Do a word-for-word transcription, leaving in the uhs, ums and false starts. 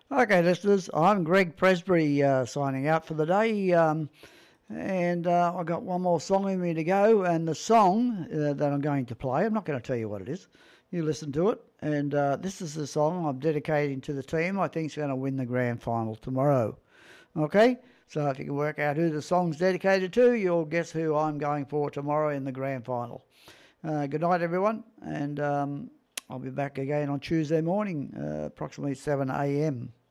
Okay, listeners, I'm Greg Presbury uh, signing out for the day. Um, and uh, I've got one more song in me to go. And the song uh, that I'm going to play, I'm not going to tell you what it is. You listen to it. And uh, this is the song I'm dedicating to the team I think is going to win the grand final tomorrow. Okay? So if you can work out who the song's dedicated to, you'll guess who I'm going for tomorrow in the grand final. Uh, good night, everyone. And um, I'll be back again on Tuesday morning, uh, approximately seven a m